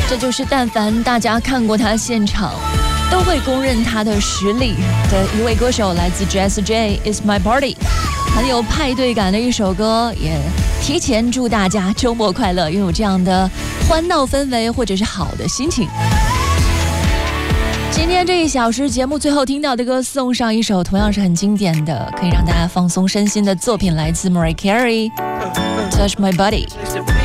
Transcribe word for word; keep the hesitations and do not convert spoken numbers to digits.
这就是但凡大家看过他现场都会公认他的实力的一位歌手，来自 Jessie J It's My Party， 很有派对感的一首歌，也提前祝大家周末快乐，拥有这样的欢闹氛围或者是好的心情。今天这一小时节目最后听到的歌，送上一首同样是很经典的可以让大家放松身心的作品，来自 Mariah Carey Touch My Body。